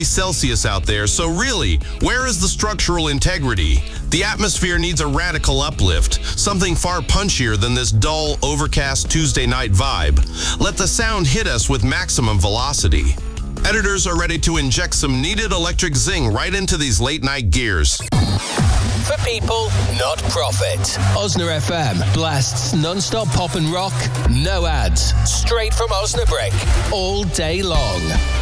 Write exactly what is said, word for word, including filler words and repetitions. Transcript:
Celsius out there, so really, where is the structural integrity? The atmosphere needs a radical uplift, something far punchier than this dull, overcast Tuesday night vibe. Let the sound hit us with maximum velocity. Editors are ready to inject some needed electric zing right into these late night gears. For people, not profit. Osna F M blasts non-stop pop and rock, no ads, straight from Osnabrück, all day long.